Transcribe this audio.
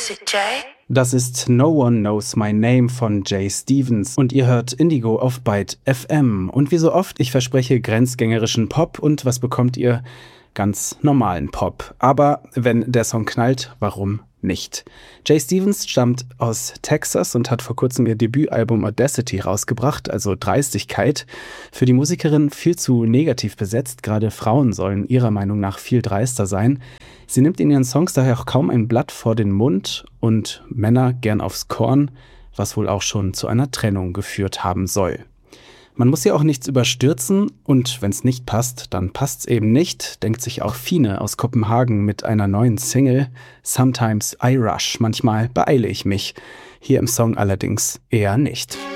it Jay? Das ist No One Knows My Name von Jay Stevens und ihr hört Indigo auf Byte FM. Und wie so oft, ich verspreche grenzgängerischen Pop und was bekommt ihr? Ganz normalen Pop. Aber wenn der Song knallt, warum nicht? Jay Stevens stammt aus Texas und hat vor kurzem ihr Debütalbum Audacity rausgebracht, also Dreistigkeit. Für die Musikerin viel zu negativ besetzt, gerade Frauen sollen ihrer Meinung nach viel dreister sein. Sie nimmt in ihren Songs daher auch kaum ein Blatt vor den Mund und Männer gern aufs Korn, was wohl auch schon zu einer Trennung geführt haben soll. Man muss ja auch nichts überstürzen und wenn es nicht passt, dann passt's eben nicht, denkt sich auch Fine aus Kopenhagen mit einer neuen Single. Sometimes I rush, manchmal beeile ich mich. Hier im Song allerdings eher nicht.